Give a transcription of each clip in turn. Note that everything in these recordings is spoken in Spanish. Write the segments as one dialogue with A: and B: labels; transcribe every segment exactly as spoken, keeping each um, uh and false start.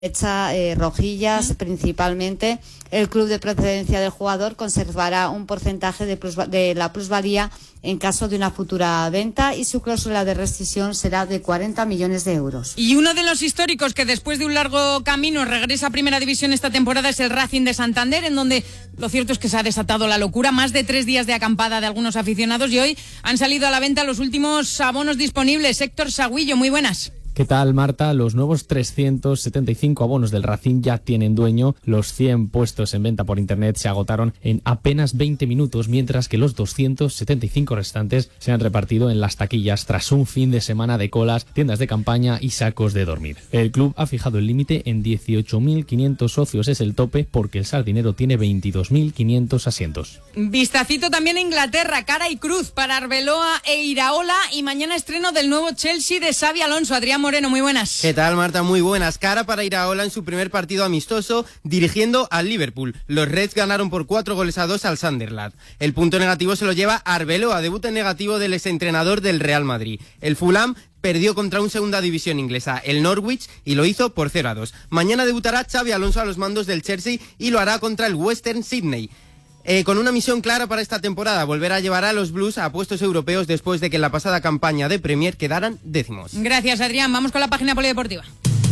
A: Hecha eh, rojillas, principalmente. El club de procedencia del jugador conservará un porcentaje de, plus, de la plusvalía en caso de una futura venta y su cláusula de rescisión será de cuarenta millones de euros.
B: Y uno de los históricos que después de un largo camino regresa a Primera División esta temporada es el Racing de Santander, en donde lo cierto es que se ha desatado la locura. Más de tres días de acampada de algunos aficionados y hoy han salido a la venta los últimos abonos disponibles. Héctor Sagüillo, muy buenas.
C: ¿Qué tal, Marta? Los nuevos trescientos setenta y cinco abonos del Racing ya tienen dueño. Los cien puestos en venta por internet se agotaron en apenas veinte minutos, mientras que los doscientos setenta y cinco restantes se han repartido en las taquillas tras un fin de semana de colas, tiendas de campaña y sacos de dormir. El club ha fijado el límite en dieciocho mil quinientos socios, es el tope, porque el Sardinero tiene veintidós mil quinientos asientos.
B: Vistacito también a Inglaterra, cara y cruz para Arbeloa e Iraola, y mañana estreno del nuevo Chelsea de Xabi Alonso. Adrián Moreno, muy buenas.
D: ¿Qué tal, Marta? Muy buenas. Cara para Iraola en su primer partido amistoso dirigiendo al Liverpool. Los Reds ganaron por cuatro goles a dos al Sunderland. El punto negativo se lo lleva Arbeloa, debut en negativo del exentrenador del Real Madrid. El Fulham perdió contra un segunda división inglesa, el Norwich, y lo hizo por cero a dos. Mañana debutará Xabi Alonso a los mandos del Chelsea y lo hará contra el Western Sydney. Eh, con una misión clara para esta temporada, volver a llevar a los Blues a puestos europeos después de que en la pasada campaña de Premier quedaran décimos.
B: Gracias, Adrián. Vamos con la página polideportiva.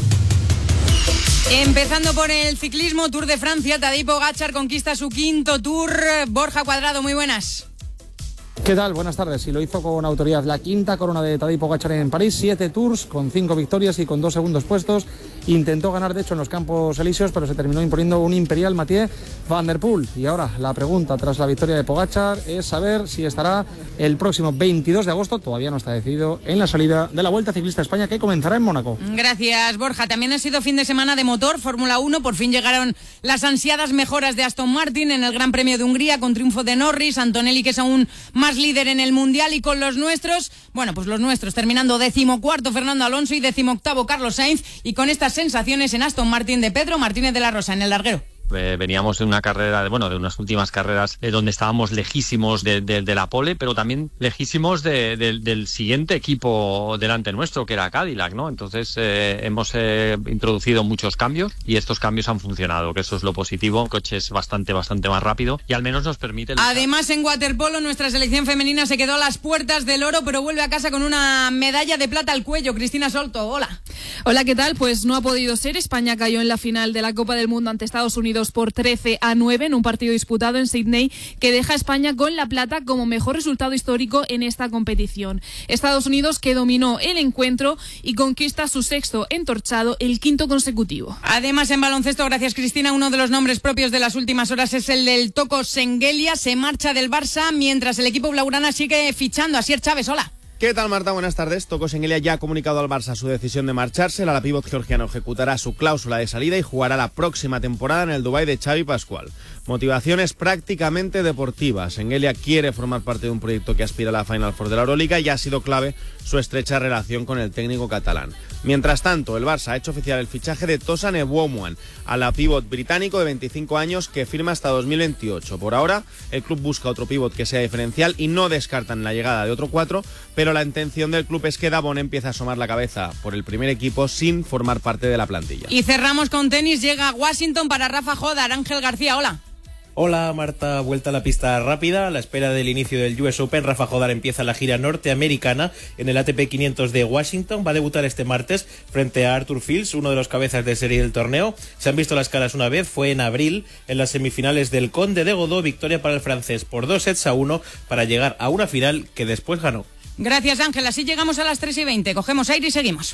B: Empezando por el ciclismo, Tour de Francia, Tadej Pogačar conquista su quinto Tour. Borja Cuadrado, muy buenas.
E: ¿Qué tal? Buenas tardes. Y lo hizo con autoridad. La quinta corona de Tadej Pogačar en París, siete tours con cinco victorias y con dos segundos puestos. Intentó ganar, de hecho, en los Campos Elíseos, pero se terminó imponiendo un imperial Mathieu Van Der Poel. Y ahora la pregunta tras la victoria de Pogačar es saber si estará el próximo veintidós de agosto, todavía no está decidido, en la salida de la Vuelta Ciclista a España, que comenzará en Mónaco.
B: Gracias, Borja. También ha sido fin de semana de motor, Fórmula uno. Por fin llegaron las ansiadas mejoras de Aston Martin en el Gran Premio de Hungría, con triunfo de Norris, Antonelli, que es aún más líder en el Mundial, y con los nuestros, bueno, pues los nuestros, terminando decimocuarto Fernando Alonso y decimoctavo Carlos Sainz, y con estas sensaciones en Aston Martin de Pedro Martínez de la Rosa en el larguero.
F: Eh, veníamos de una carrera, de, bueno, de unas últimas carreras eh, donde estábamos lejísimos de, de, de la pole, pero también lejísimos de, de, del siguiente equipo delante nuestro, que era Cadillac, ¿no? Entonces eh, hemos eh, introducido muchos cambios y estos cambios han funcionado, que eso es lo positivo. El coche es bastante, bastante más rápido y al menos nos permite luchar.
B: Además, en waterpolo, nuestra selección femenina se quedó a las puertas del oro, pero vuelve a casa con una medalla de plata al cuello. Cristina Solto, hola.
G: Hola, ¿qué tal? Pues no ha podido ser. España cayó en la final de la Copa del Mundo ante Estados Unidos por trece a nueve en un partido disputado en Sydney, que deja a España con la plata como mejor resultado histórico en esta competición. Estados Unidos, que dominó el encuentro y conquista su sexto entorchado, el quinto consecutivo.
B: Además, en baloncesto, gracias Cristina, uno de los nombres propios de las últimas horas es el del Toko Sengelia. Se marcha del Barça mientras el equipo blaugrana sigue fichando. Asier Chávez, hola.
H: ¿Qué tal, Marta? Buenas tardes. Toko Sengelia ya ha comunicado al Barça su decisión de marcharse. El alapívot georgiano ejecutará su cláusula de salida y jugará la próxima temporada en el Dubái de Xavi Pascual. Motivaciones prácticamente deportivas. Sengelia quiere formar parte de un proyecto que aspira a la Final Four de la Euroliga y ha sido clave su estrecha relación con el técnico catalán. Mientras tanto, el Barça ha hecho oficial el fichaje de Tosan Ewoumoan, alapívot británico de veinticinco años que firma hasta dos mil veintiocho. Por ahora, el club busca otro pívot que sea diferencial y no descartan la llegada de otro cuatro, pero la intención del club es que Davon empiece a asomar la cabeza por el primer equipo sin formar parte de la plantilla.
B: Y cerramos con tenis. Llega a Washington para Rafa Jodar. Ángel García, hola.
I: Hola, Marta. Vuelta a la pista rápida. A la espera del inicio del U S Open, Rafa Jodar empieza la gira norteamericana en el A T P quinientos de Washington. Va a debutar este martes frente a Arthur Fields, uno de los cabezas de serie del torneo. Se han visto las caras una vez, fue en abril, en las semifinales del Conde de Godó. Victoria para el francés por dos sets a uno para llegar a una final que después ganó.
B: Gracias, Ángel. Así llegamos a las tres y veinte. Cogemos aire y seguimos.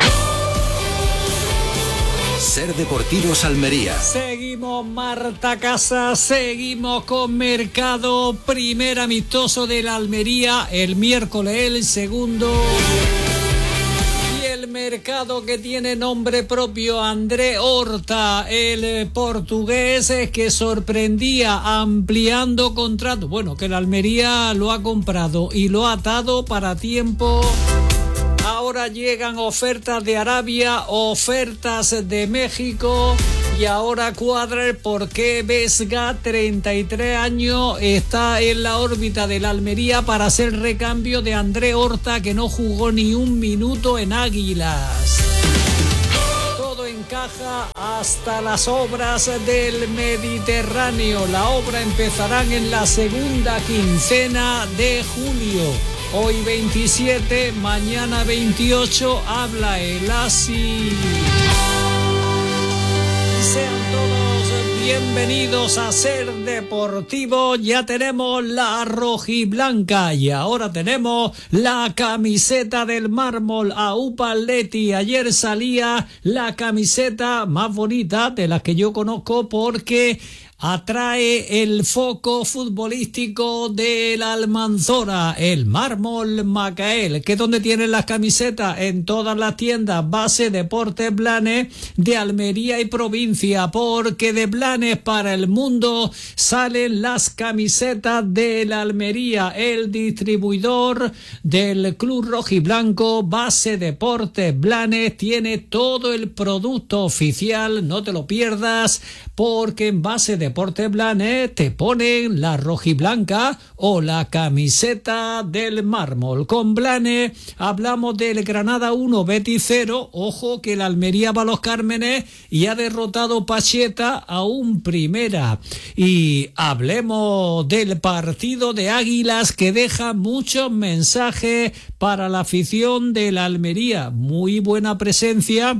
J: Ser Deportivos Almería.
K: Seguimos, Marta Casas, seguimos con Mercado. Primer amistoso de la Almería el miércoles, el segundo. Y el Mercado que tiene nombre propio, André Horta, el portugués que sorprendía ampliando contrato. Bueno, que la Almería lo ha comprado y lo ha atado para tiempo. Ahora llegan ofertas de Arabia, ofertas de México y ahora cuadra el por qué Vesga, treinta y tres años, está en la órbita de la Almería para hacer recambio de André Horta, que no jugó ni un minuto en Águilas. Todo en casa. viaja hasta las obras del Mediterráneo. La obra empezará en la segunda quincena de julio. Hoy veintisiete, mañana veintiocho, habla el ASI. Sean todos bienvenidos a Ser Deportivo. Ya tenemos la rojiblanca y ahora tenemos la camiseta del mármol A U P Athletic. Ayer salía la camiseta más bonita de las que yo conozco porque atrae el foco futbolístico del Almanzora, el Mármol Macael, que es donde tienen las camisetas en todas las tiendas Base Deportes Blanes de Almería y provincia, porque de Blanes para el mundo salen las camisetas de la Almería, el distribuidor del Club Rojiblanco. Base Deportes Blanes tiene todo el producto oficial, no te lo pierdas, porque en Base Deportes Blanes te ponen la rojiblanca o la camiseta del mármol. Con Blanes hablamos del Granada uno, Betis cero. Ojo que la Almería va a los Cármenes y ha derrotado Pacheta a un primera. Y hablemos del partido de Águilas, que deja muchos mensajes para la afición de la Almería. Muy buena presencia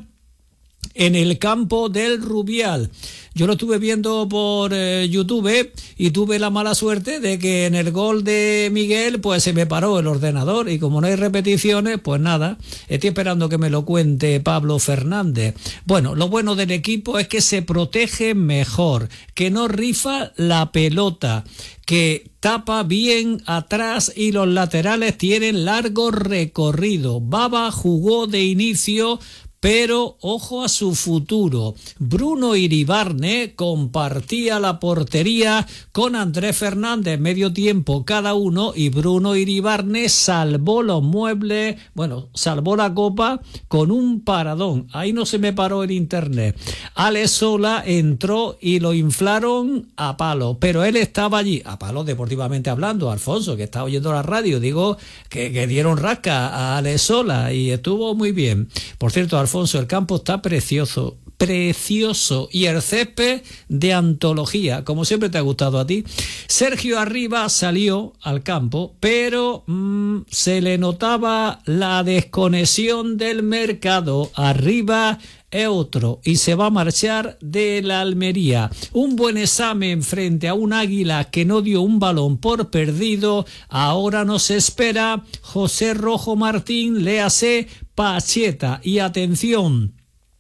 K: en el campo del Rubial. Yo lo estuve viendo por eh, YouTube y tuve la mala suerte de que en el gol de Miguel pues se me paró el ordenador y como no hay repeticiones, pues nada, estoy esperando que me lo cuente Pablo Fernández. Bueno, lo bueno del equipo es que se protege mejor, que no rifa la pelota, que tapa bien atrás y los laterales tienen largo recorrido. Baba jugó de inicio, pero ojo a su futuro. Bruno Iribarne compartía la portería con Andrés Fernández, medio tiempo cada uno, y Bruno Iribarne salvó los muebles, bueno, salvó la copa con un paradón. Ahí no se me paró el internet. Alex Sola entró y lo inflaron a palo, pero él estaba allí, a palo deportivamente hablando. Alfonso, que está oyendo la radio, digo que, que dieron rasca a Alex Sola y estuvo muy bien. Por cierto, Alfonso, Alfonso, el campo está precioso, precioso, y el césped de antología, como siempre te ha gustado a ti. Sergio Arriba salió al campo, pero mmm, se le notaba la desconexión del mercado. Arriba es otro y se va a marchar de la Almería. Un buen examen frente a un Águila que no dio un balón por perdido. Ahora nos espera José Rojo Martín, léase Pacheta. Y atención,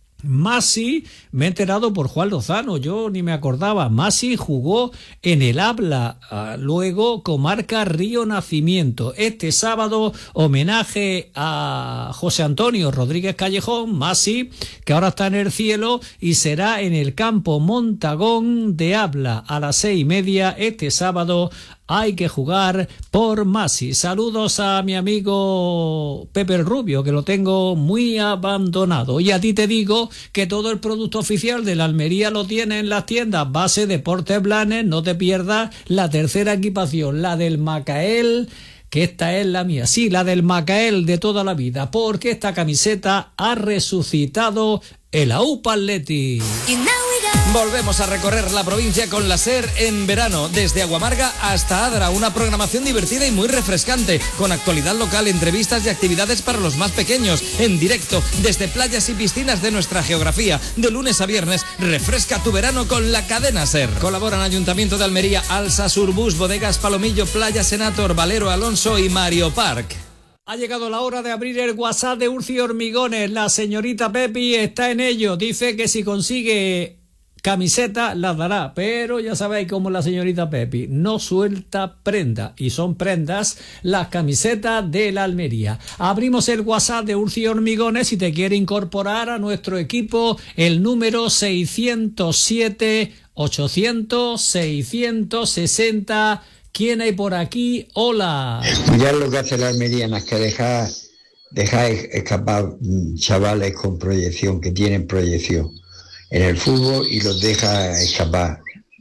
K: Masi, me he enterado por Juan Lozano, yo ni me acordaba. Masi jugó en el Habla, uh, luego Comarca Río Nacimiento. Este sábado, homenaje a José Antonio Rodríguez Callejón, Masi, que ahora está en el cielo, y será en el campo Montagón de Habla a las seis y media este sábado. Hay que jugar por Masi. Saludos a mi amigo Pepe el Rubio, que lo tengo muy abandonado. Y a ti te digo que todo el producto oficial de la Almería lo tiene en las tiendas Base Deportes Blanes. No te pierdas la tercera equipación, la del Macael, que esta es la mía. Sí, la del Macael de toda la vida, porque esta camiseta ha resucitado el A U P Athletic.
L: Volvemos a recorrer la provincia con la SER en verano, desde Aguamarga hasta Adra, una programación divertida y muy refrescante, con actualidad local, entrevistas y actividades para los más pequeños, en directo, desde playas y piscinas de nuestra geografía. De lunes a viernes, refresca tu verano con la cadena SER. Colaboran Ayuntamiento de Almería, Alsa, Surbus, Bodegas Palomillo, Playa Senator, Valero Alonso y Mario Park.
K: Ha llegado la hora de abrir el WhatsApp de Urci Hormigones. La señorita Pepi está en ello. Dice que si consigue camiseta las dará, pero ya sabéis cómo la señorita Pepi no suelta prenda, y son prendas las camisetas de la Almería. Abrimos el WhatsApp de Urci Hormigones si te quiere incorporar a nuestro equipo, el número seiscientos siete, ochocientos, seiscientos sesenta. ¿Quién hay por aquí? Hola.
M: Ya lo que hace la Almería es que dejar, dejar escapar chavales con proyección, que tienen proyección en el fútbol, y los deja escapar.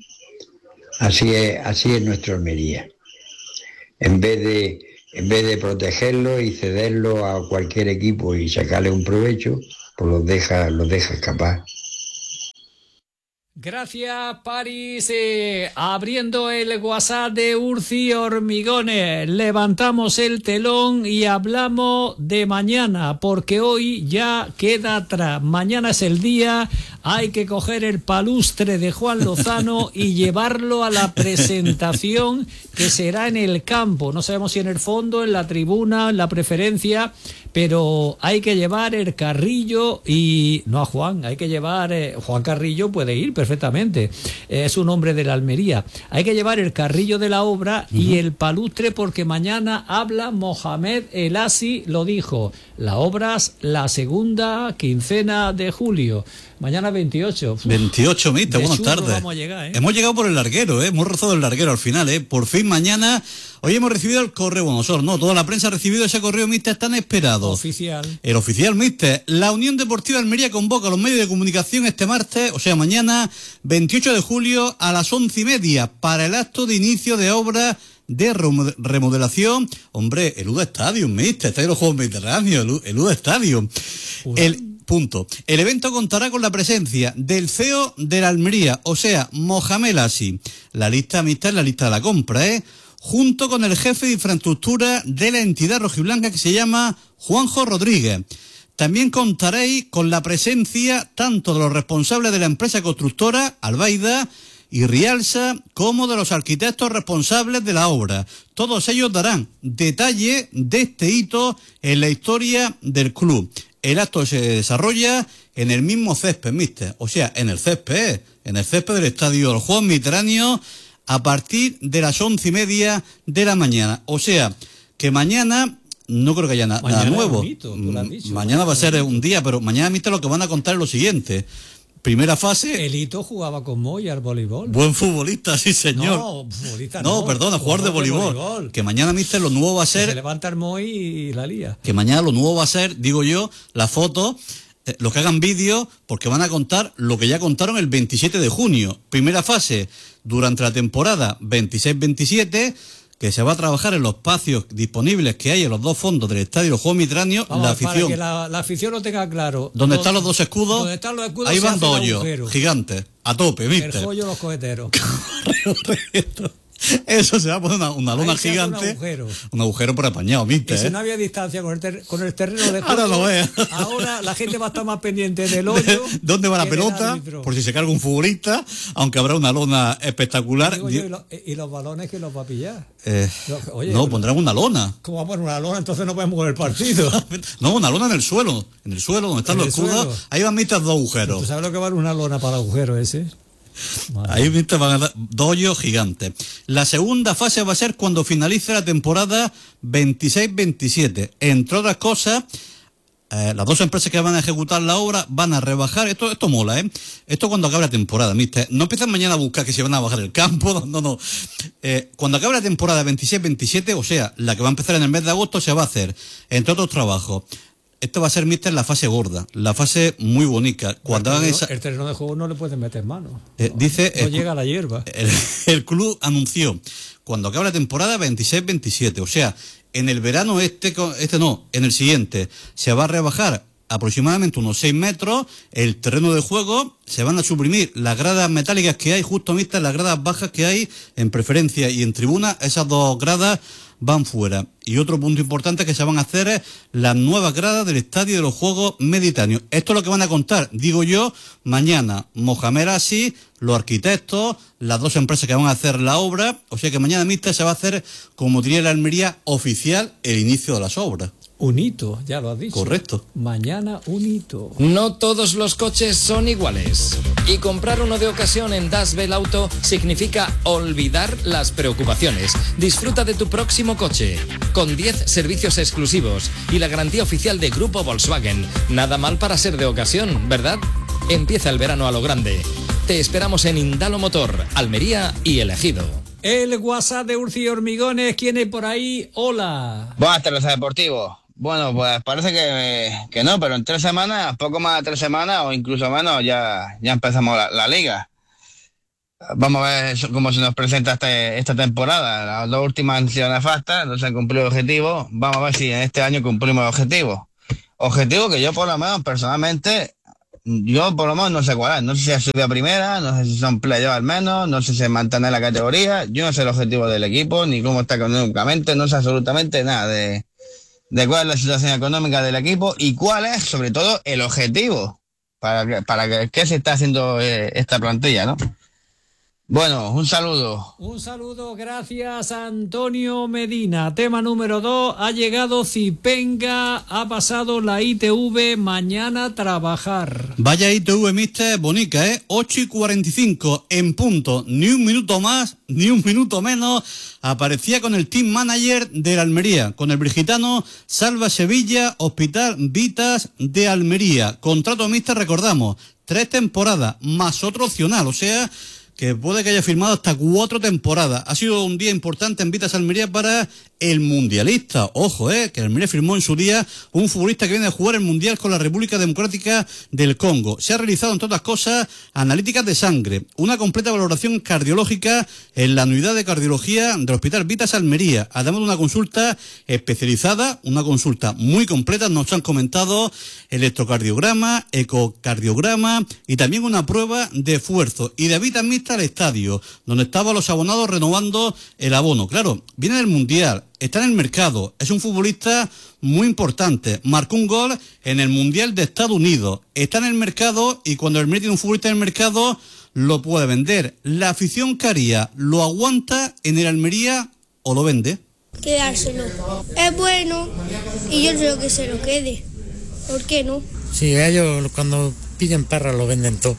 M: Así es, así es nuestra Almería. En vez de, en vez de protegerlo y cederlo a cualquier equipo y sacarle un provecho, pues los deja, los deja escapar.
K: Gracias, París. Eh, abriendo el WhatsApp de Urci Hormigones, levantamos el telón y hablamos de mañana, porque hoy ya queda atrás. Mañana es el día, hay que coger el palustre de Juan Lozano y llevarlo a la presentación que será en el campo. No sabemos si en el fondo, en la tribuna, en la preferencia, pero hay que llevar el carrillo y... No a Juan, hay que llevar... Eh, Juan Carrillo puede ir perfectamente, eh, es un hombre de la Almería. Hay que llevar el carrillo de la obra uh-huh. y el palustre, porque mañana habla Mohamed El Asi, lo dijo. La obra es la segunda quincena de julio. Mañana veintiocho. Uf,
N: veintiocho, mister, buenas tardes.
K: Vamos a llegar, ¿eh?
N: Hemos llegado por el larguero, ¿eh? Hemos rozado el larguero al final, ¿eh? Por fin mañana. Hoy hemos recibido el correo, bueno, nosotros no, toda la prensa ha recibido ese correo, mister, tan esperado.
K: Oficial.
N: El oficial, mister. La Unión Deportiva Almería convoca a los medios de comunicación este martes, o sea, mañana, veintiocho de julio, a las once y media, para el acto de inicio de obras de remodelación. Hombre, el U D A Stadium, mister, está en los Juegos Mediterráneos, el U D A Stadium. El... Punto. El evento contará con la presencia del C E O de la Almería, o sea, Mohamed El Asi. La lista, mister, la lista de la compra, ¿eh? Junto con el jefe de infraestructura de la entidad rojiblanca, que se llama Juanjo Rodríguez. También contaréis con la presencia tanto de los responsables de la empresa constructora Albaida y Rialsa, como de los arquitectos responsables de la obra. Todos ellos darán detalle de este hito en la historia del club. El acto se desarrolla en el mismo césped, mister, o sea, en el césped, en el césped del estadio de los Juegos Mediterráneos, a partir de las once y media de la mañana. O sea, que mañana no creo que haya na nada nuevo. Bonito, tú lo has dicho, mañana va a ser un día, pero mañana, mister, lo que van a contar es lo siguiente. Primera fase.
K: Elito jugaba con Moya al voleibol.
N: Buen futbolista, sí, señor.
K: No, futbolista no.
N: No, perdona, jugador de voleibol. de voleibol. Que mañana, mister, lo nuevo va a ser.
K: Que se levanta el Moy y la lía.
N: Que mañana lo nuevo va a ser, digo yo, la foto, eh, los que hagan vídeo, porque van a contar lo que ya contaron el veintisiete de junio. Primera fase, durante la temporada veintiséis veintisiete. Que se va a trabajar en los espacios disponibles que hay en los dos fondos del estadio de los Juegos Mediterráneos.
K: Vamos,
N: la afición.
K: Para que la, la afición lo tenga claro.
N: ¿Dónde están los dos escudos?
K: ¿Dónde están los escudos?
N: Ahí van dos hoyos gigantes, a tope, ¿viste?
K: El joyo, los coheteros.
N: Eso se va a poner una, una lona gigante. Un
K: agujero.
N: Un agujero por apañado, ¿viste?
K: Y si no había distancia con el, ter con el terreno de juego.
N: Ahora lo veas.
K: Ahora la gente va a estar más pendiente del hoyo.
N: ¿Dónde va la pelota? Por si se carga un futbolista, aunque habrá una lona espectacular.
K: Yo, y, lo, y los balones que los va a pillar.
N: Eh, Oye, no, pondrán una lona.
K: ¿Cómo va a poner una lona? Entonces no podemos jugar el partido.
N: No, una lona en el suelo. En el suelo, donde están los escudos. Ahí van mitas dos agujeros.
K: ¿Tú sabes lo que vale una lona para el agujero ese?
N: Vale. Ahí viste, van a dar dos hoyos gigantes. La segunda fase va a ser cuando finalice la temporada veintiséis veintisiete. Entre otras cosas, eh, las dos empresas que van a ejecutar la obra van a rebajar. Esto esto mola, ¿eh? Esto cuando acabe la temporada, mister. No empiezan mañana a buscar que se van a bajar el campo. No, no. Eh, cuando acabe la temporada veintiséis veintisiete, o sea, la que va a empezar en el mes de agosto, se va a hacer, entre otros trabajos. Esto va a ser, mister, la fase gorda, la fase muy bonita. Cuando
K: el, terreno,
N: esa...
K: el terreno de juego no le pueden meter mano.
N: Eh,
K: no,
N: dice,
K: no
N: el,
K: llega a la hierba.
N: El, el club anunció, cuando acabe la temporada veintiséis veintisiete, o sea, en el verano este, este no, en el siguiente, se va a rebajar aproximadamente unos seis metros el terreno de juego, se van a suprimir las gradas metálicas que hay, justo, mister, las gradas bajas que hay en preferencia y en tribuna, esas dos gradas van fuera. Y otro punto importante que se van a hacer es las nuevas gradas del estadio de los Juegos Mediterráneos. Esto es lo que van a contar, digo yo, mañana Mohamed El Asi, los arquitectos, las dos empresas que van a hacer la obra. O sea que mañana, mister, se va a hacer, como diría la Almería, oficial el inicio de las obras.
K: Un hito, ya lo has dicho.
N: Correcto.
K: Mañana un hito.
L: No todos los coches son iguales. Y comprar uno de ocasión en Das Bell Auto significa olvidar las preocupaciones. Disfruta de tu próximo coche, con diez servicios exclusivos y la garantía oficial de Grupo Volkswagen. Nada mal para ser de ocasión, ¿verdad? Empieza el verano a lo grande. Te esperamos en Indalo Motor, Almería y El Ejido.
K: El WhatsApp de Urci Hormigones, ¿quién hay por ahí? Hola.
O: Buenas tardes, Deportivo. Bueno, pues parece que, que no, pero en tres semanas, poco más de tres semanas o incluso menos, ya, ya empezamos la, la liga. Vamos a ver cómo se nos presenta este, esta temporada. Las dos últimas han sido nefastas, no se han cumplido objetivos. Vamos a ver si en este año cumplimos objetivos. Objetivo que yo, por lo menos, personalmente, yo por lo menos no sé cuál es, no sé si ha subido a primera, no sé si son playoffs al menos, no sé si mantener la categoría, yo no sé el objetivo del equipo, ni cómo está económicamente, no sé absolutamente nada de, de cuál es la situación económica del equipo y cuál es, sobre todo, el objetivo para, para qué se está haciendo eh, esta plantilla, ¿no? Bueno, un saludo.
K: Un saludo, gracias Antonio Medina. Tema número dos, ha llegado Zipenga, ha pasado la I T V, mañana a trabajar.
N: Vaya I T V, mister, bonica, ¿eh? ocho y cuarenta y cinco en punto, ni un minuto más, ni un minuto menos. Aparecía con el team manager de la Almería, con el brigitano Salva Sevilla, Hospital Vitas de Almería. Contrato mister, recordamos, tres temporadas, más otro opcional, o sea que puede que haya firmado hasta cuatro temporadas. Ha sido un día importante en Vitas Almería para el mundialista. Ojo, eh, que Almería firmó en su día un futbolista que viene a jugar el mundial con la República Democrática del Congo. Se ha realizado, entre otras cosas, analíticas de sangre, una completa valoración cardiológica en la unidad de cardiología del Hospital Vitas Almería, además de una consulta especializada, una consulta muy completa, nos han comentado electrocardiograma, ecocardiograma y también una prueba de esfuerzo. Y de Vitas Mixta al estadio, donde estaban los abonados renovando el abono. Claro, viene del mundial, está en el mercado, es un futbolista muy importante, marcó un gol en el Mundial de Estados Unidos, está en el mercado y cuando el Almería tiene un futbolista en el mercado lo puede vender. La afición que haría, ¿lo aguanta en el Almería o lo vende?
P: Quedárselo. Es bueno y yo creo que se lo quede. ¿Por qué no?
Q: Sí, ellos cuando pillan perras lo venden todo.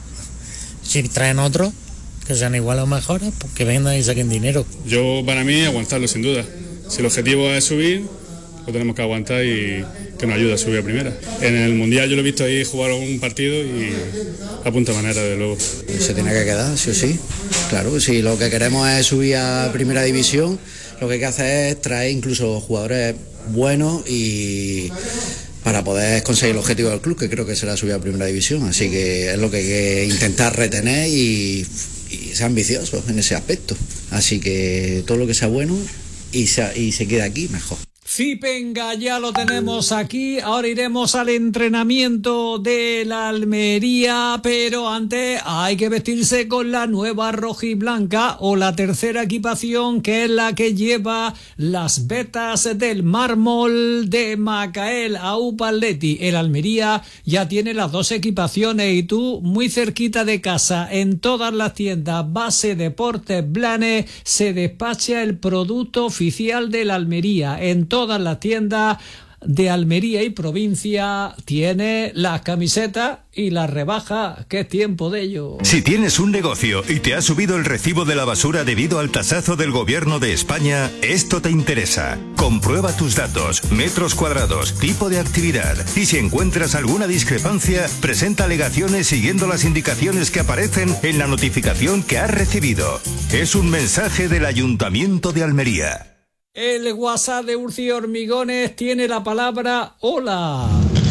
Q: Si traen otro que sean igual o mejores, pues que vendan y saquen dinero.
R: Yo, para mí, aguantarlo sin duda. Si el objetivo es subir, lo tenemos que aguantar y que nos ayude a subir a primera. En el Mundial yo lo he visto ahí jugar un partido y apunta manera, de luego.
S: Se tiene que quedar, sí o sí. Claro, si lo que queremos es subir a primera división, lo que hay que hacer es traer incluso jugadores buenos y para poder conseguir el objetivo del club, que creo que será subir a primera división. Así que es lo que hay que intentar retener y, y ser ambiciosos en ese aspecto. Así que todo lo que sea bueno y se, y se queda aquí, mejor.
K: Zipenga, ya lo tenemos aquí. Ahora iremos al entrenamiento de la Almería, pero antes hay que vestirse con la nueva rojiblanca o la tercera equipación, que es la que lleva las vetas del mármol de Macael a Upaletti. El Almería ya tiene las dos equipaciones y tú muy cerquita de casa, en todas las tiendas Base Deportes Blanes, se despacha el producto oficial de la Almería. En todas las tiendas de Almería y provincia tiene las camisetas y las rebajas, que es tiempo de ello.
T: Si tienes un negocio y te ha subido el recibo de la basura debido al tasazo del gobierno de España, esto te interesa. Comprueba tus datos, metros cuadrados, tipo de actividad y si encuentras alguna discrepancia, presenta alegaciones siguiendo las indicaciones que aparecen en la notificación que has recibido. Es un mensaje del Ayuntamiento de Almería.
K: El WhatsApp de Urci Hormigones tiene la palabra hola.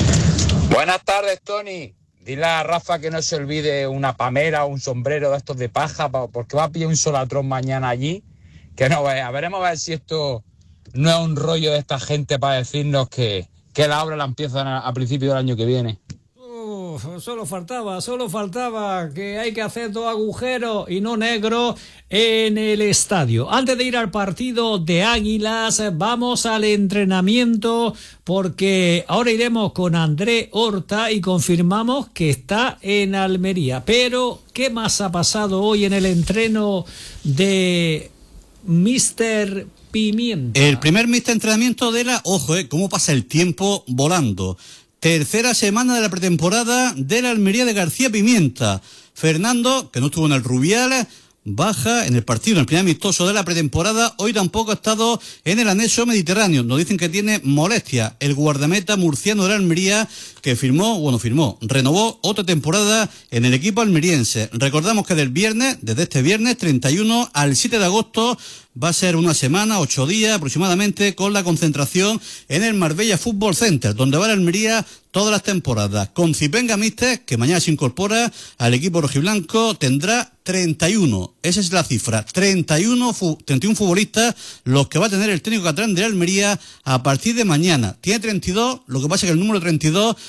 U: Buenas tardes, Tony. Dile a Rafa que no se olvide una pamera o un sombrero de estos de paja, porque va a pillar un solatrón mañana allí. Que no vea. Veremos a ver si esto no es un rollo de esta gente para decirnos que, que la obra la empiezan a, a principio del año que viene.
K: Uf, solo faltaba, solo faltaba que hay que hacer dos agujeros y no negro en el estadio. Antes de ir al partido de Águilas, vamos al entrenamiento, porque ahora iremos con André Horta y confirmamos que está en Almería. Pero, ¿qué más ha pasado hoy en el entreno de míster Pimienta?
N: El primer míster entrenamiento de la... Ojo, eh, cómo pasa el tiempo volando. Tercera semana de la pretemporada de la Almería de García Pimienta. Fernando, que no estuvo en el Rubial, baja en el partido, en el primer amistoso de la pretemporada. Hoy tampoco ha estado en el anexo mediterráneo. Nos dicen que tiene molestia. El guardameta murciano de la Almería, que firmó, bueno, firmó, renovó otra temporada en el equipo almeriense. Recordamos que del viernes, desde este viernes treinta y uno al siete de agosto, va a ser una semana, ocho días aproximadamente, con la concentración en el Marbella Fútbol Center, donde va la Almería todas las temporadas. Con Zipenga Mister, que mañana se incorpora al equipo rojiblanco, tendrá treinta y uno. Esa es la cifra. treinta y uno, treinta y uno futbolistas los que va a tener el técnico catalán de la Almería a partir de mañana. Tiene treinta y dos, lo que pasa es que el número treinta y dos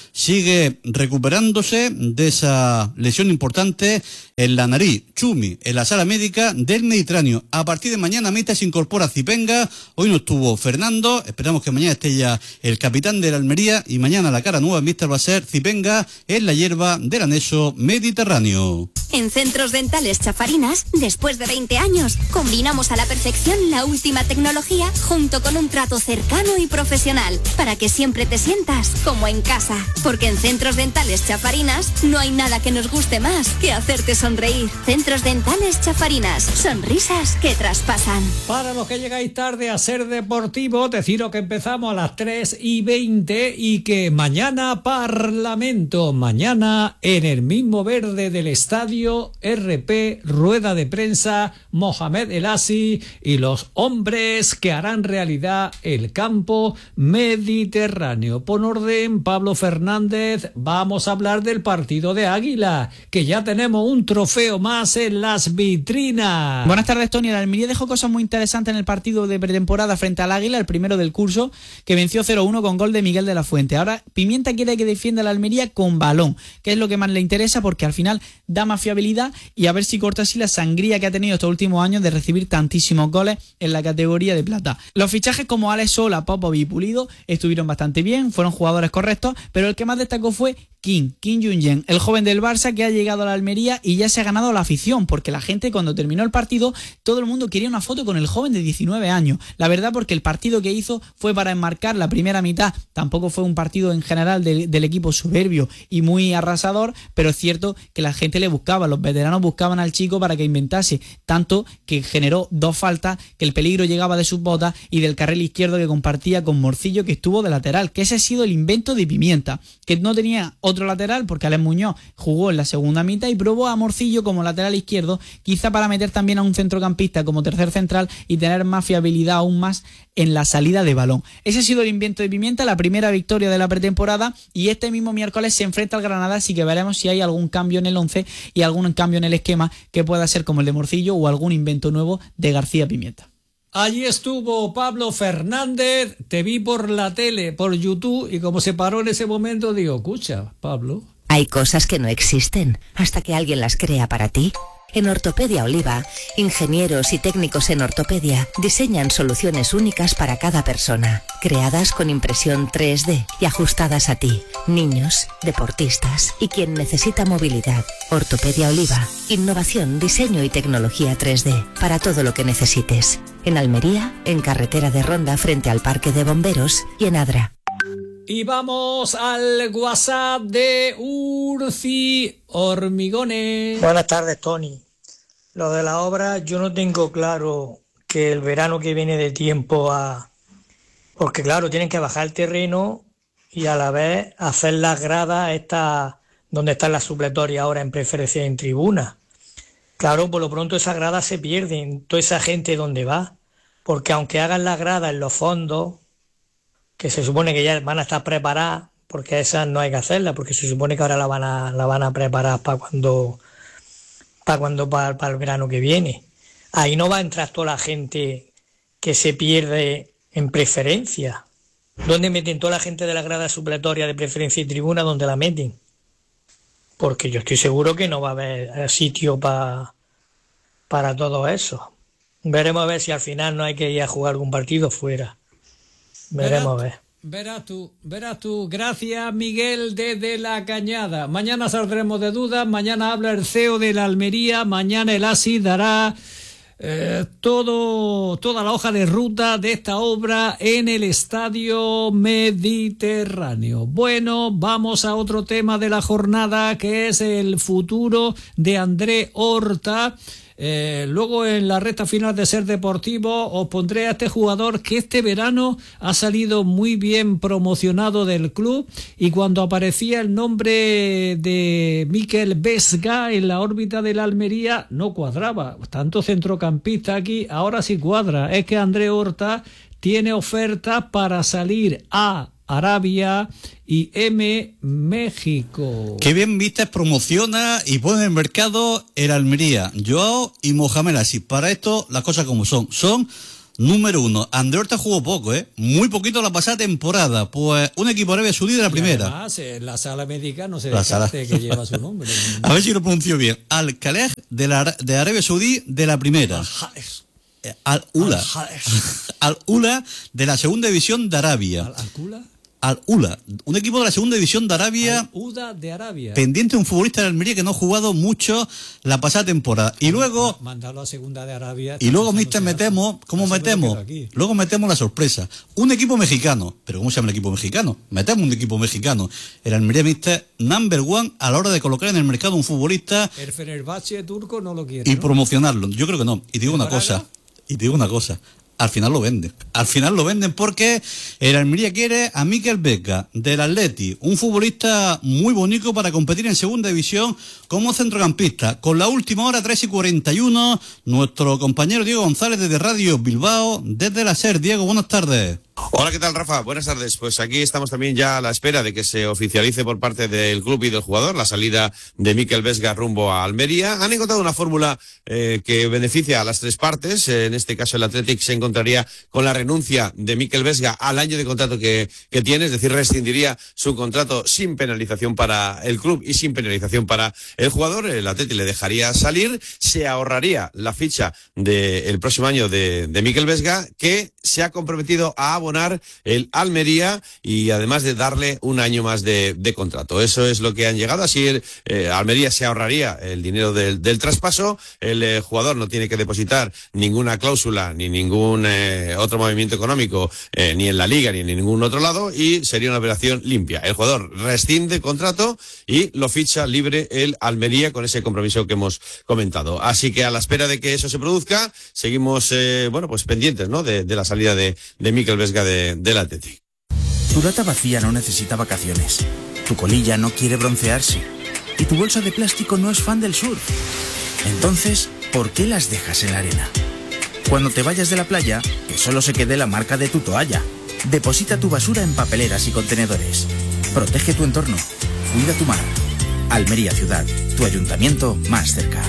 N: sigue recuperándose de esa lesión importante en la nariz. Chumi, en la sala médica del Mediterráneo. A partir de mañana Mita se incorpora Zipenga. Hoy no estuvo Fernando. Esperamos que mañana esté ya el capitán de la Almería. Y mañana la cara nueva en Míster va a ser Zipenga en la hierba del anexo Mediterráneo.
A: En Centros Dentales Chafarinas, después de veinte años, combinamos a la perfección la última tecnología junto con un trato cercano y profesional para que siempre te sientas como en casa. Porque en Centros Dentales Chafarinas no hay nada que nos guste más que hacerte sonreír. Centros Dentales Chafarinas, sonrisas que traspasan.
K: Para los que llegáis tarde a Ser Deportivo, deciros que empezamos a las tres y veinte y que mañana Parlamento, mañana en el mismo verde del estadio R P, rueda de prensa, Mohamed El Asi y los hombres que harán realidad el campo mediterráneo. Por orden, Pablo Fernández, vamos a hablar del partido de Águila, que ya tenemos un trofeo más en las vitrinas.
V: Buenas tardes, Tony. El Almería dejó cosas muy interesantes en el partido de pretemporada frente al Águila, el primero del curso, que venció cero uno con gol de Miguel de la Fuente. Ahora Pimienta quiere que defienda la Almería con balón, que es lo que más le interesa porque al final da más fiabilidad y a ver si corta así la sangría que ha tenido estos últimos años de recibir tantísimos goles en la categoría de plata. Los fichajes como Alex Sola, Popov y Pulido estuvieron bastante bien, fueron jugadores correctos, pero el que más destacó fue Kim, Kim Jung-jen, el joven del Barça que ha llegado a la Almería y ya se ha ganado la afición, porque la gente cuando terminó el partido, todo el mundo quería una foto con el joven de diecinueve años. La verdad, porque el partido que hizo fue para enmarcar la primera mitad, tampoco fue un partido en general del, del equipo soberbio y muy arrasador, pero es cierto que la gente le buscaba, los veteranos buscaban al chico para que inventase, tanto que generó dos faltas, que el peligro llegaba de sus botas y del carril izquierdo que compartía con Morcillo, que estuvo de lateral, que ese ha sido el invento de Pimienta, que no tenía otro lateral porque Alex Muñoz jugó en la segunda mitad y probó a Morcillo como lateral izquierdo, quizá para meter también a un centrocampista como tercer central y tener más fiabilidad aún más en la salida de balón. Ese ha sido el invento de Pimienta, la primera victoria de la pretemporada, y este mismo miércoles se enfrenta al Granada, así que veremos si hay algún cambio en el once y algún cambio en el esquema que pueda ser como el de Morcillo o algún invento nuevo de García Pimienta.
K: Allí estuvo Pablo Fernández, te vi por la tele, por YouTube, y como se paró en ese momento, digo, escucha, Pablo.
W: Hay cosas que no existen hasta que alguien las crea para ti. En Ortopedia Oliva, ingenieros y técnicos en ortopedia diseñan soluciones únicas para cada persona, creadas con impresión tres D y ajustadas a ti, niños, deportistas y quien necesita movilidad. Ortopedia Oliva, innovación, diseño y tecnología tres D para todo lo que necesites. En Almería, en carretera de Ronda frente al Parque de Bomberos y en Adra.
K: Y vamos al WhatsApp de Urci Hormigones.
X: Buenas tardes, Tony. Lo de la obra, yo no tengo claro que el verano que viene de tiempo a... Porque claro, tienen que bajar el terreno y a la vez hacer las gradas estas donde están las supletorias ahora en preferencia y en tribuna. Claro, por lo pronto esas gradas se pierden. Toda esa gente, ¿dónde va? Porque aunque hagan las gradas en los fondos, que se supone que ya van a estar preparadas, porque esas no hay que hacerlas, porque se supone que ahora la van a, la van a preparar para cuando... para cuando para, para el verano que viene. Ahí no va a entrar toda la gente que se pierde en preferencia. ¿Dónde meten toda la gente de la grada supletoria de preferencia y tribuna? ¿Dónde la meten? Porque yo estoy seguro que no va a haber sitio pa, para todo eso. Veremos a ver si al final no hay que ir a jugar algún partido fuera. Veremos a ver.
K: Verás tú, verás tú. Gracias, Miguel, desde La Cañada. Mañana saldremos de dudas, mañana habla el C E O de la Almería, mañana el A S I dará eh, todo, toda la hoja de ruta de esta obra en el Estadio Mediterráneo. Bueno, vamos a otro tema de la jornada, que es el futuro de André Horta. Eh, luego en la recta final de Ser Deportivo os pondré a este jugador que este verano ha salido muy bien promocionado del club, y cuando aparecía el nombre de Mikel Vesga en la órbita de la Almería no cuadraba, tanto centrocampista aquí, ahora sí cuadra. Es que André Horta tiene oferta para salir a Arabia y M México.
N: Qué bien vistas, promociona y pone en el mercado el Almería, Joao y Mohamed Así. Para esto las cosas como son. Son Número uno, Ander Horta jugó poco, ¿eh? Muy poquito la pasada temporada. Pues un equipo Arabia Saudí de la primera.
K: Y además, eh, la sala médica no se
N: La sala.
K: descarte que lleva su nombre.
N: A ver si lo pronuncio bien. Al-Khalej de, la, de Arabia Saudí de la primera.
K: Al-Khalej.
N: Al-Ula.
K: Al-Khalej.
N: Al-Ula de la segunda división de Arabia.
K: ¿Al-Kula?
N: Al-Ula, un equipo de la segunda división de Arabia.
K: Al-Uda de Arabia.
N: Pendiente de un futbolista de Almería que no ha jugado mucho la pasada temporada. Y luego.
K: Mandarlo a segunda de Arabia.
N: Y luego, mister, metemos. ¿Cómo metemos? Luego metemos la sorpresa. Un equipo mexicano. ¿Pero cómo se llama el equipo mexicano? Metemos un equipo mexicano. El Almería, mister, number one a la hora de colocar en el mercado un futbolista.
K: El Fenerbahce turco no lo quiere.
N: Y
K: ¿no?
N: promocionarlo. Yo creo que no. Y te digo una cosa. Y te digo una cosa. Al final lo venden. Al final lo venden porque el Almería quiere a Mikel Vesga del Atleti, un futbolista muy bonito para competir en segunda división como centrocampista. Con la última hora, tres y cuarenta y uno, nuestro compañero Diego González desde Radio Bilbao, desde la SER. Diego, buenas tardes.
C: Hola, ¿qué tal, Rafa? Buenas tardes. Pues aquí estamos también ya a la espera de que se oficialice por parte del club y del jugador la salida de Mikel Vesga rumbo a Almería. Han encontrado una fórmula eh, que beneficia a las tres partes. En este caso, el Athletic se encontraría con la renuncia de Mikel Vesga al año de contrato que, que tiene, es decir, rescindiría su contrato sin penalización para el club y sin penalización para el jugador. El Athletic le dejaría salir, se ahorraría la ficha del próximo año de, de Mikel Vesga, que se ha comprometido a abonar el Almería y además de darle un año más de, de contrato. Eso es lo que han llegado. Así el eh, Almería se ahorraría el dinero del, del traspaso. El eh, jugador no tiene que depositar ninguna cláusula ni ningún eh, otro movimiento económico eh, ni en la Liga ni en ningún otro lado y sería una operación limpia. El jugador rescinde contrato y lo ficha libre el Almería con ese compromiso que hemos comentado. Así que a la espera de que eso se produzca, seguimos eh, bueno pues pendientes, ¿no? de, de la salida de, de Mikel Vesga de, del Athletic.
D: Tu lata vacía no necesita vacaciones. Tu colilla no quiere broncearse. Y tu bolsa de plástico no es fan del surf. Entonces, ¿por qué las dejas en la arena? Cuando te vayas de la playa, que solo se quede la marca de tu toalla. Deposita tu basura en papeleras y contenedores. Protege tu entorno. Cuida tu mar. Almería Ciudad, tu ayuntamiento más cerca.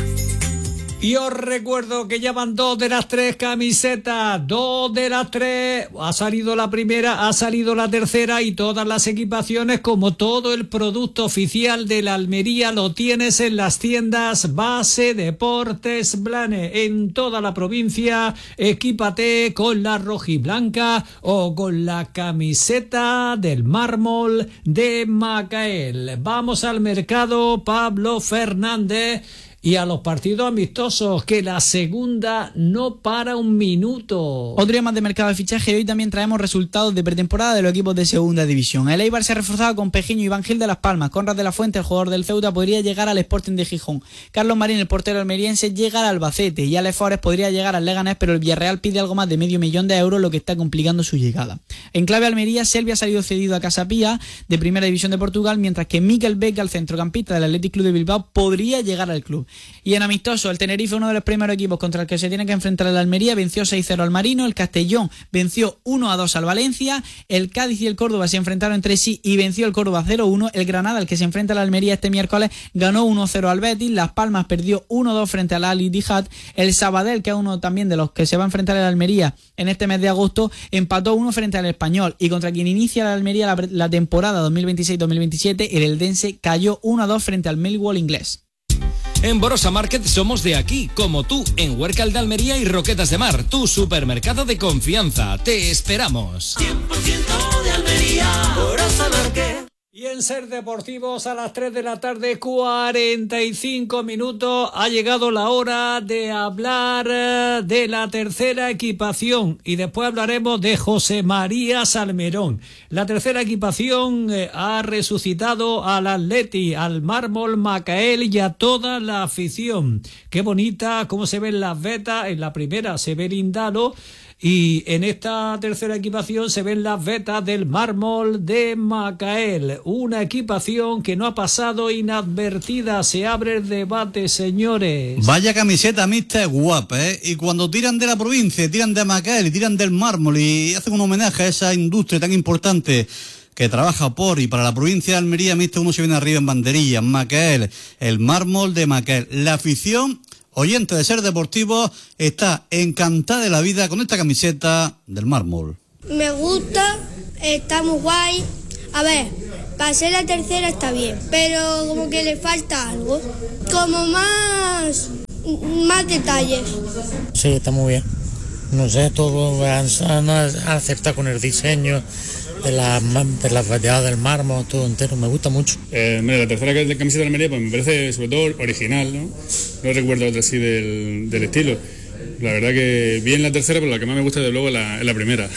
K: Y os recuerdo que ya van dos de las tres camisetas, dos de las tres, ha salido la primera, ha salido la tercera y todas las equipaciones, como todo el producto oficial de la Almería, lo tienes en las tiendas Base Deportes Blane, en toda la provincia. Equípate con la rojiblanca o con la camiseta del mármol de Macael. Vamos al mercado, Pablo Fernández. Y a los partidos amistosos, que la segunda no para un minuto.
V: Otro día más de mercado de fichaje y hoy también traemos resultados de pretemporada de los equipos de segunda división. El Eibar se ha reforzado con Pejiño y Iván Gil de Las Palmas. Conrad de la Fuente, el jugador del Ceuta, podría llegar al Sporting de Gijón. Carlos Marín, el portero almeriense, llega al Albacete. Y Alex Forest podría llegar al Leganés, pero el Villarreal pide algo más de medio millón de euros, lo que está complicando su llegada. En clave Almería, Selvi ha salido cedido a Casa Pía, de Primera División de Portugal, mientras que Mikel Vesga, el centrocampista del Athletic Club de Bilbao, podría llegar al club. Y en amistoso, el Tenerife, uno de los primeros equipos contra el que se tiene que enfrentar el Almería, venció seis cero al Marino, el Castellón venció uno a dos al Valencia, el Cádiz y el Córdoba se enfrentaron entre sí y venció el Córdoba cero uno, el Granada, el que se enfrenta al Almería este miércoles, ganó uno cero al Betis, Las Palmas perdió uno dos frente al Al Ittihad, el Sabadell, que es uno también de los que se va a enfrentar el Almería en este mes de agosto, empató uno frente al Español, y contra quien inicia la Almería la, la temporada dos mil veintiséis dos mil veintisiete, el Eldense cayó uno a dos frente al Millwall inglés.
L: En Borosa Market somos de aquí, como tú, en Huércal de Almería y Roquetas de Mar, tu supermercado de confianza. Te esperamos.
E: cien por ciento de Almería, Borosa Market.
K: Y en Ser Deportivos, a las tres de la tarde, cuarenta y cinco minutos, ha llegado la hora de hablar de la tercera equipación y después hablaremos de José María Salmerón. La tercera equipación eh, ha resucitado al Atleti, al Mármol Macael y a toda la afición. Qué bonita, cómo se ven las vetas. En la primera se ve el Indalo, y en esta tercera equipación se ven las vetas del Mármol de Macael. Una equipación que no ha pasado inadvertida. Se abre el debate, señores.
N: Vaya camiseta, mister, guapa, ¿eh? Y cuando tiran de la provincia, tiran de Macael y tiran del Mármol y hacen un homenaje a esa industria tan importante que trabaja por y para la provincia de Almería, mister, uno se viene arriba en banderillas. Macael, el Mármol de Macael. La afición, oyente de Ser Deportivo, está encantada de la vida con esta camiseta del mármol.
P: Me gusta, está muy guay. A ver, para ser la tercera está bien, pero como que le falta algo, como más, más detalles.
Q: Sí, está muy bien. No sé, todo han, han acertado con el diseño de la, de la variedad del mármol, todo entero, me gusta mucho.
R: Eh, mira, la tercera camiseta de Almería pues me parece sobre todo original, ¿no? No recuerdo otra así del, del estilo. La verdad que bien la tercera, pero la que más me gusta de luego es la, es la primera.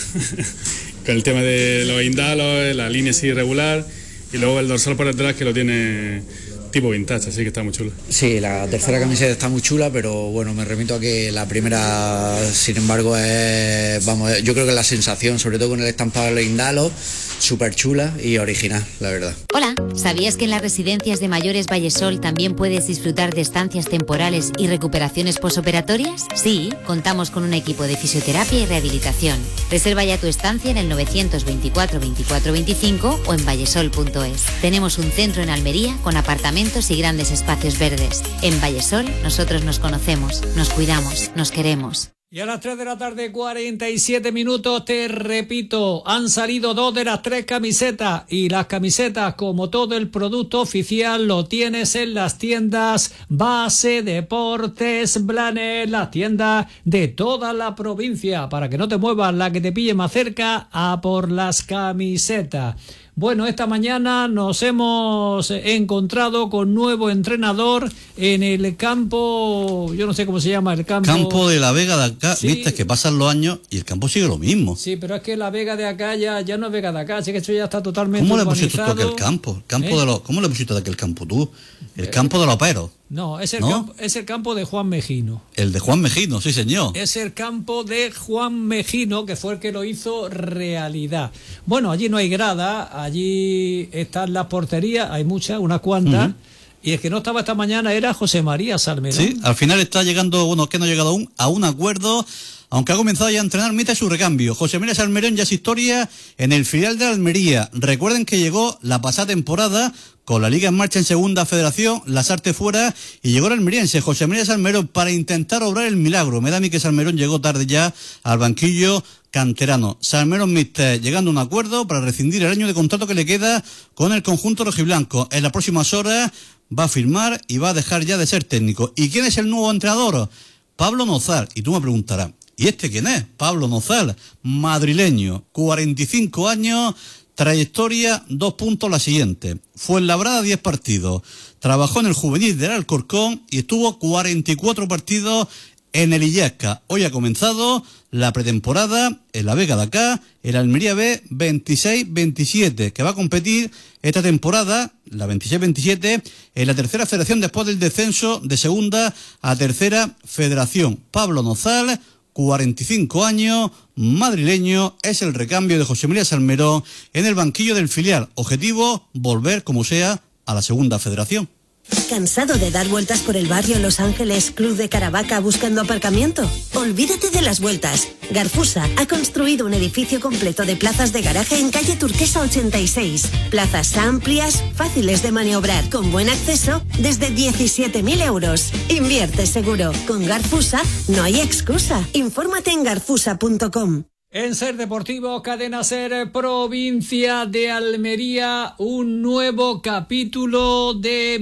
R: Con el tema de los indalos, la línea así irregular y luego el dorsal por detrás que lo tiene tipo vintage, así que está muy chula.
S: Sí, la tercera camiseta está muy chula, pero bueno, me remito a que la primera, sin embargo, es, vamos, yo creo que la sensación, sobre todo con el estampado de los indalos, súper chula y original, la verdad.
F: Hola, ¿sabías que en las residencias de mayores Vallesol también puedes disfrutar de estancias temporales y recuperaciones posoperatorias? Sí, contamos con un equipo de fisioterapia y rehabilitación. Reserva ya tu estancia en el novecientos veinticuatro veinticuatro veinticinco o en vallesol punto es. Tenemos un centro en Almería con apartamentos y grandes espacios verdes. En Vallesol nosotros nos conocemos, nos cuidamos, nos queremos.
K: Y a las tres de la tarde, cuarenta y siete minutos, te repito, han salido dos de las tres camisetas y las camisetas, como todo el producto oficial, lo tienes en las tiendas Base Deportes Blanes, las tiendas de toda la provincia, para que no te muevas, la que te pille más cerca, a por las camisetas. Bueno, esta mañana nos hemos encontrado con nuevo entrenador en el campo, yo no sé cómo se llama el campo.
N: Campo de la Vega de acá,
K: sí.
N: Viste que pasan los años y el campo sigue lo mismo.
K: Sí, pero es que la Vega de acá ya, ya no es Vega de acá, así que esto ya está totalmente
N: ¿Cómo
K: urbanizado.
N: le pusiste tú aquel campo? El campo
K: ¿Eh?
N: de los, ¿Cómo le pusiste de aquel campo tú? El campo de los peros.
K: No, es el,
N: ¿No?
K: Campo, es el campo de Juan Mejino.
N: El de Juan Mejino, sí señor.
K: Es el campo de Juan Mejino, que fue el que lo hizo realidad. Bueno, allí no hay grada, allí están las porterías, hay muchas, unas cuantas. Uh-huh. Y el que no estaba esta mañana era José María Salmerón.
N: Sí, al final está llegando, bueno, es que no ha llegado aún a un acuerdo, aunque ha comenzado ya a entrenar, mete su recambio. José María Salmerón ya es historia en el filial de Almería. Recuerden que llegó la pasada temporada con la Liga en marcha en Segunda Federación, las artes fuera, y llegó el almeriense José María Salmerón para intentar obrar el milagro. Me da a mí que Salmerón llegó tarde ya al banquillo canterano. Salmerón Mister llegando a un acuerdo para rescindir el año de contrato que le queda con el conjunto rojiblanco. En las próximas horas va a firmar y va a dejar ya de ser técnico. ¿Y quién es el nuevo entrenador? Pablo Nozal. Y tú me preguntarás, ¿y este quién es? Pablo Nozal, madrileño, cuarenta y cinco años, trayectoria, dos puntos la siguiente. Fuenlabrada, diez partidos. Trabajó en el juvenil del Alcorcón y estuvo cuarenta y cuatro partidos en el Illesca. Hoy ha comenzado la pretemporada en la Vega de acá, el Almería B veintiséis veintisiete, que va a competir esta temporada, la veintiséis veintisiete, en la tercera federación después del descenso de segunda a tercera federación. Pablo Nozal, cuarenta y cinco años, madrileño, es el recambio de José María Salmerón en el banquillo del filial. Objetivo, volver como sea a la segunda federación.
W: ¿Cansado de dar vueltas por el barrio Los Ángeles, Club de Caravaca buscando aparcamiento? Olvídate de las vueltas. Garfusa ha construido un edificio completo de plazas de garaje en calle Turquesa ochenta y seis. Plazas amplias, fáciles de maniobrar, con buen acceso, desde diecisiete mil euros. Invierte seguro. Con Garfusa no hay excusa. Infórmate en garfusa punto com.
K: En Ser Deportivo, Cadena Ser, provincia de Almería, un nuevo capítulo de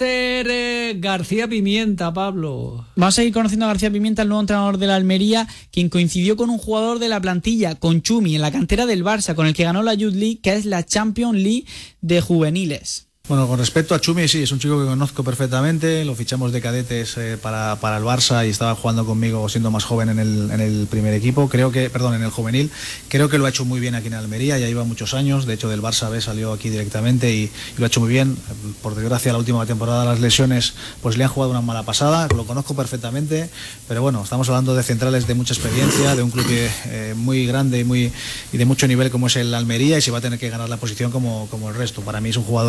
K: Mister García Pimienta, Pablo.
V: Vamos a ir conociendo a García Pimienta, el nuevo entrenador de la Almería, quien coincidió con un jugador de la plantilla, con Chumi, en la cantera del Barça, con el que ganó la Youth League, que es la Champions League de juveniles.
G: Bueno, con respecto a Chumi, sí, es un chico que conozco perfectamente, lo fichamos de cadetes eh, para, para el Barça y estaba jugando conmigo siendo más joven en el, en el primer equipo, creo que, perdón, en el juvenil, creo que lo ha hecho muy bien aquí en Almería, ya lleva muchos años, de hecho del Barça B salió aquí directamente y, y lo ha hecho muy bien, por desgracia la última temporada las lesiones pues le han jugado una mala pasada, lo conozco perfectamente, pero bueno, estamos hablando de centrales de mucha experiencia, de un club eh, muy grande y, muy, y de mucho nivel como es el Almería y se va a tener que ganar la posición como, como el resto, para mí es un jugador de la plantilla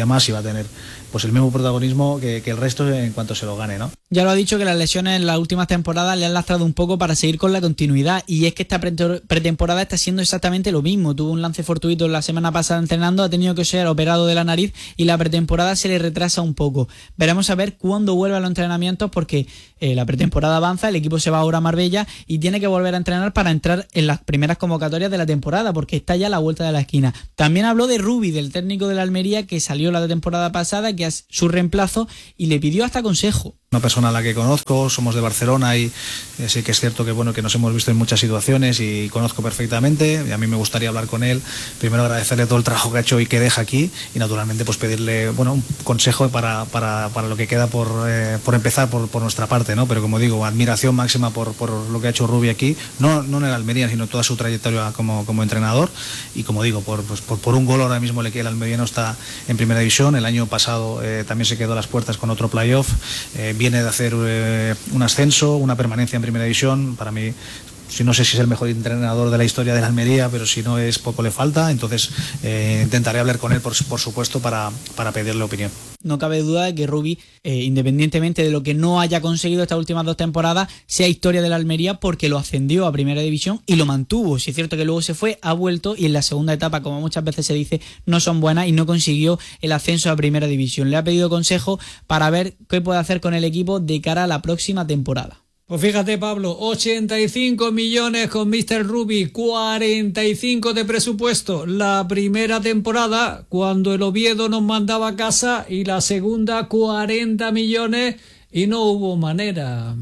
G: día más y va a tener pues el mismo protagonismo que, que el resto en cuanto se lo gane, ¿no?
V: Ya lo ha dicho que las lesiones en las últimas temporadas le han lastrado un poco para seguir con la continuidad, y es que esta pretemporada está siendo exactamente lo mismo. Tuvo un lance fortuito la semana pasada entrenando, ha tenido que ser operado de la nariz y la pretemporada se le retrasa un poco. Veremos a ver cuándo vuelve a los entrenamientos, porque eh, la pretemporada avanza, el equipo se va ahora a Marbella y tiene que volver a entrenar para entrar en las primeras convocatorias de la temporada, porque está ya a la vuelta de la esquina. También habló de Rubi, del técnico de la Almería, que salió la temporada pasada, que es su reemplazo, y le pidió hasta consejo.
G: Una persona a la que conozco, somos de Barcelona y eh, sí que es cierto que bueno que nos hemos visto en muchas situaciones y conozco perfectamente, y a mí me gustaría hablar con él, primero agradecerle todo el trabajo que ha hecho y que deja aquí, y naturalmente pues pedirle bueno un consejo para, para, para lo que queda por, eh, por empezar por, por nuestra parte, ¿no? Pero como digo, admiración máxima por, por lo que ha hecho Rubi aquí, no, no en el Almería, sino toda su trayectoria como, como entrenador, y como digo, por, pues, por, por un gol ahora mismo el almeriano está en primera división. El año pasado eh, también se quedó a las puertas con otro playoff, eh, viene de hacer eh, un ascenso, una permanencia en primera división. Para mí, si no sé si es el mejor entrenador de la historia de la Almería, pero si no es, poco le falta. Entonces eh, intentaré hablar con él, por, por supuesto, para, para pedirle opinión.
V: No cabe duda de que Rubi, eh, independientemente de lo que no haya conseguido estas últimas dos temporadas, sea historia de la Almería, porque lo ascendió a primera división y lo mantuvo. Si es cierto que luego se fue, ha vuelto, y en la segunda etapa, como muchas veces se dice, no son buenas y no consiguió el ascenso a primera división. Le ha pedido consejo para ver qué puede hacer con el equipo de cara a la próxima temporada.
K: Pues fíjate, Pablo, ochenta y cinco millones con míster Rubi, cuarenta y cinco de presupuesto la primera temporada, cuando el Oviedo nos mandaba a casa, y la segunda cuarenta millones y no hubo manera.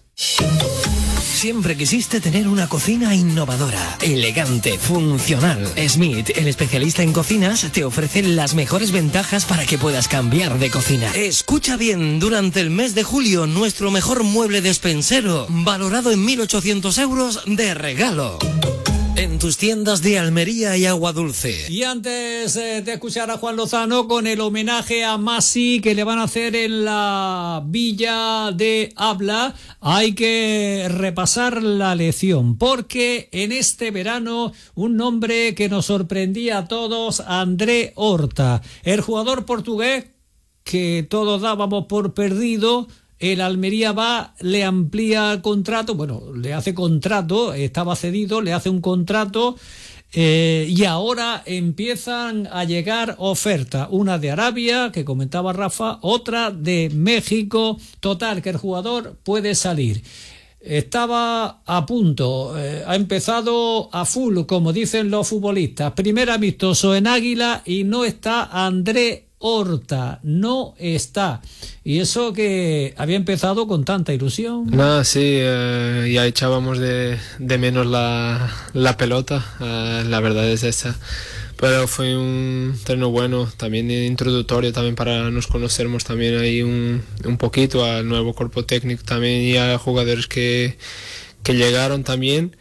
B: Siempre quisiste tener una cocina innovadora, elegante, funcional. Smith, el especialista en cocinas, te ofrece las mejores ventajas para que puedas cambiar de cocina. Escucha bien, durante el mes de julio, nuestro mejor mueble despensero, valorado en mil ochocientos euros de regalo. En tus tiendas de Almería y Aguadulce.
K: Y antes eh, de escuchar a Juan Lozano con el homenaje a Masi que le van a hacer en la Villa de Abla, hay que repasar la lección, porque en este verano un nombre que nos sorprendía a todos, André Horta, el jugador portugués que todos dábamos por perdido. El Almería va, le amplía contrato, bueno, le hace contrato, estaba cedido, le hace un contrato eh, y ahora empiezan a llegar ofertas, una de Arabia, que comentaba Rafa, otra de México. Total, que el jugador puede salir. Estaba a punto, eh, ha empezado a full, como dicen los futbolistas. Primer amistoso en Águila y no está André Horta, no está. Y eso que había empezado con tanta ilusión.
H: Nada, sí, eh, ya echábamos de, de menos la, la pelota, eh, la verdad es esa. Pero fue un terreno bueno, también introductorio también para nos conocermos también ahí un, un poquito al nuevo cuerpo técnico también y a jugadores que, que llegaron también.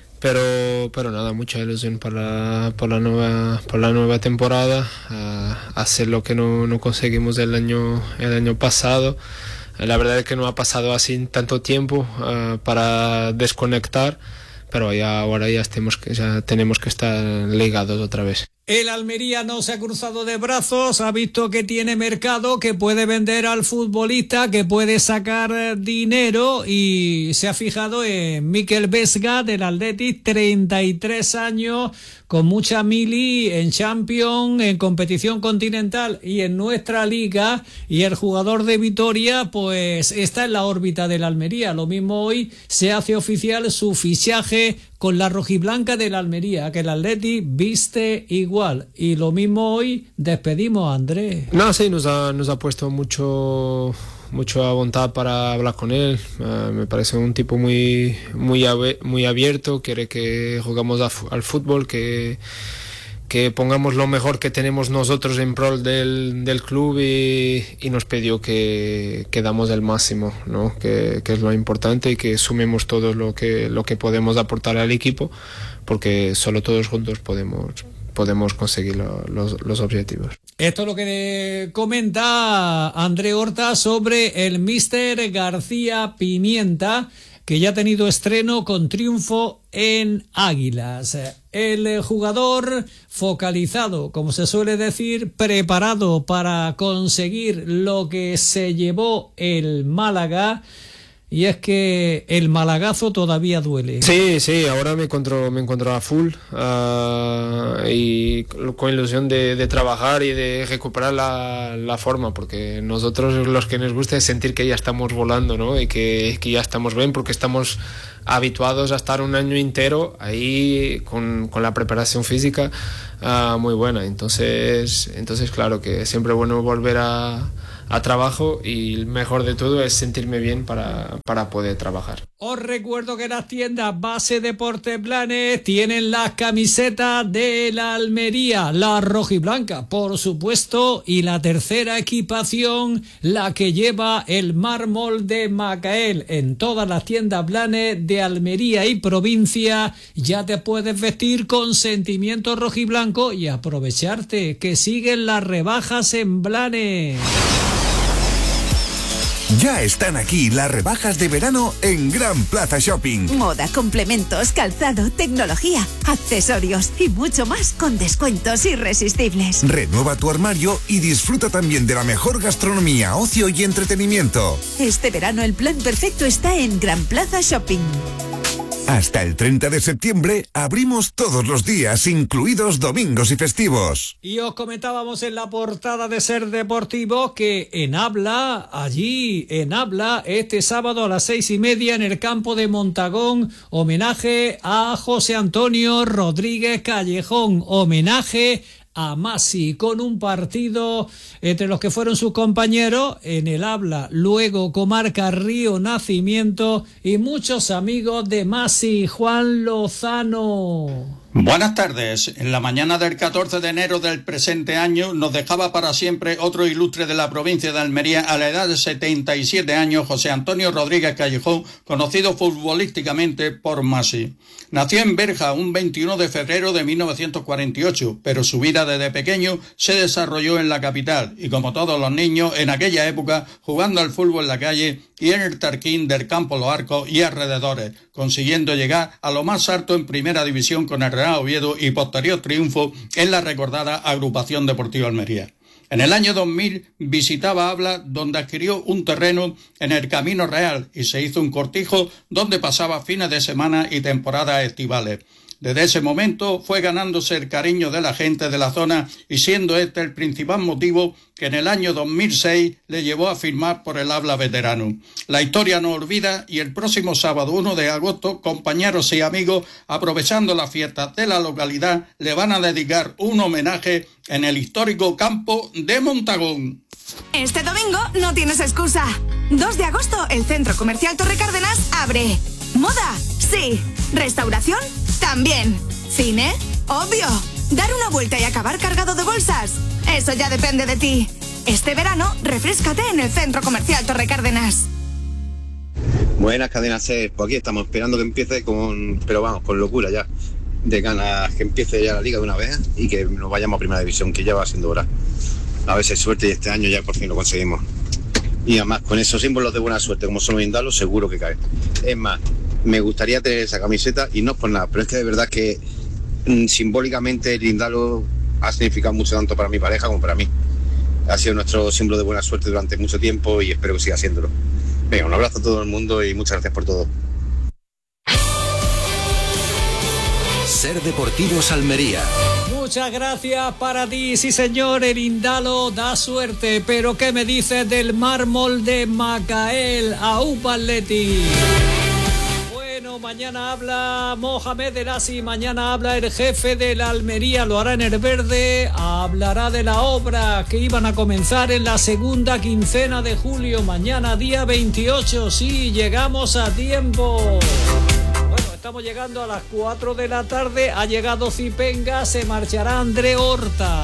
H: Pero, pero nada, mucha ilusión por la, por la nueva, por la nueva temporada, a hacer lo que no, no conseguimos el año, el año pasado. La verdad es que no ha pasado así tanto tiempo uh, para desconectar, pero ya ahora ya, estemos, ya tenemos que estar ligados otra vez.
K: El Almería no se ha cruzado de brazos, ha visto que tiene mercado, que puede vender al futbolista, que puede sacar dinero, y se ha fijado en Mikel Vesga del Athletic, treinta y tres años, con mucha mili en Champions, en competición continental y en nuestra liga, y el jugador de Vitoria pues está en la órbita del Almería. Lo mismo hoy se hace oficial su fichaje con la rojiblanca del Almería, que el Athletic viste igual, y lo mismo hoy despedimos a Andrés.
H: No, sí, nos ha, nos ha puesto mucho mucha voluntad para hablar con él. Uh, me parece un tipo muy muy muy abierto, quiere que jugamos a, al fútbol, que que pongamos lo mejor que tenemos nosotros en pro del, del club, y, y nos pidió que, que damos el máximo, ¿no? que, que es lo importante, y que sumemos todo lo que, lo que podemos aportar al equipo, porque solo todos juntos podemos, podemos conseguir lo, los, los objetivos.
K: Esto es lo que comenta André Horta sobre el míster García Pimienta, que ya ha tenido estreno con triunfo en Águilas. el jugador focalizado, como se suele decir, preparado para conseguir lo que se llevó el Málaga. Y es que el malagazo todavía duele.
H: Sí, sí, ahora me encuentro, me encuentro a full uh, y con ilusión de, de trabajar y de recuperar la, la forma, porque nosotros los que nos gusta es sentir que ya estamos volando, ¿no? Y que, que ya estamos bien, porque estamos habituados a estar un año entero ahí con, con la preparación física uh, muy buena. Entonces, entonces, claro que siempre es bueno volver a... a trabajo, y el mejor de todo es sentirme bien para, para poder trabajar.
K: Os recuerdo que las tiendas Base Deportes Blanes tienen las camisetas de la Almería, la rojiblanca, por supuesto, y la tercera equipación, la que lleva el mármol de Macael. En todas las tiendas Blanes de Almería y provincia ya te puedes vestir con sentimiento rojiblanco y aprovecharte que siguen las rebajas en Blanes.
I: Ya están aquí las rebajas de verano en Gran Plaza Shopping.
J: Moda, complementos, calzado, tecnología, accesorios y mucho más con descuentos irresistibles.
I: Renueva tu armario y disfruta también de la mejor gastronomía, ocio y entretenimiento.
J: Este verano el plan perfecto está en Gran Plaza Shopping.
I: Hasta el treinta de septiembre abrimos todos los días, incluidos domingos y festivos.
K: Y os comentábamos en la portada de Ser Deportivo que en Habla, allí en Habla, este sábado a las seis y media en el campo de Montagón, homenaje a José Antonio Rodríguez Callejón, homenaje a Masi, con un partido entre los que fueron sus compañeros en el Habla, luego Comarca Río Nacimiento y muchos amigos de Masi. Juan Lozano.
M: Buenas tardes. En la mañana del catorce de enero del presente año nos dejaba para siempre otro ilustre de la provincia de Almería a la edad de setenta y siete años, José Antonio Rodríguez Callejón, conocido futbolísticamente por Masi. Nació en Berja un veintiuno de febrero de mil novecientos cuarenta y ocho, pero su vida desde pequeño se desarrolló en la capital y, como todos los niños en aquella época, jugando al fútbol en la calle y en el Tarquín del Campo Los Arcos y alrededores, consiguiendo llegar a lo más alto en primera división con el Real Oviedo y posterior triunfo en la recordada Agrupación Deportiva Almería. En el año dos mil visitaba Habla, donde adquirió un terreno en el Camino Real y se hizo un cortijo donde pasaba fines de semana y temporadas estivales. Desde ese momento fue ganándose el cariño de la gente de la zona y siendo este el principal motivo que en el año dos mil seis le llevó a firmar por el Habla veterano. La historia no olvida y el próximo sábado uno de agosto, compañeros y amigos, aprovechando las fiestas de la localidad, le van a dedicar un homenaje en el histórico campo de Montagón.
J: Este domingo no tienes excusa. dos de agosto, el Centro Comercial Torre Cárdenas abre. ¿Moda? Sí. ¿Restauración? También. ¿Cine? Obvio. ¿Dar una vuelta y acabar cargado de bolsas? Eso ya depende de ti. Este verano, refréscate en el Centro Comercial Torre Cárdenas.
O: Buenas, Cadena C. Pues aquí estamos esperando que empiece con... Pero vamos, con locura ya. De ganas que empiece ya la Liga de una vez y que nos vayamos a Primera División, que ya va siendo hora. A ver si hay suerte y este año ya por fin lo conseguimos. Y además, con esos símbolos de buena suerte como son los Indalos, seguro que cae. Es más, me gustaría tener esa camiseta y no es por nada, pero es que de verdad que mmm, simbólicamente el Indalo ha significado mucho tanto para mi pareja como para mí. Ha sido nuestro símbolo de buena suerte durante mucho tiempo y espero que siga siéndolo. Venga, un abrazo a todo el mundo y muchas gracias por todo.
I: Ser Deportivos Almería.
K: Muchas gracias para ti, sí señor, el Indalo da suerte, pero ¿qué me dices del mármol de Macael? Aupa Atleti. Bueno, mañana habla Mohamed El Asi, mañana habla el jefe de la Almería, lo hará en el verde, hablará de la obra que iban a comenzar en la segunda quincena de julio, mañana día veintiocho, sí, llegamos a tiempo. Estamos llegando a las cuatro de la tarde, ha llegado Zipenga, se marchará André Horta.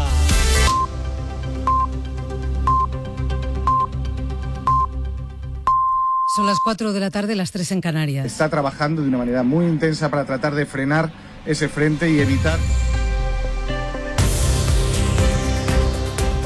Y: Son las cuatro de la tarde, las tres en Canarias.
Z: Está trabajando de una manera muy intensa para tratar de frenar ese frente y evitar...